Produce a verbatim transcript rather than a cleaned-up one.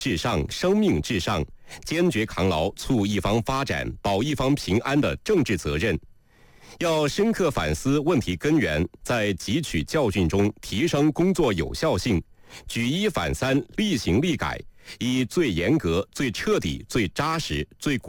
至上、生命至上，坚决扛牢促一方发展、保一方平安的政治责任。要深刻反思问题根源，在汲取教训中提升工作有效性，举一反三，厉行厉改，以最严格、最彻底、最扎实、最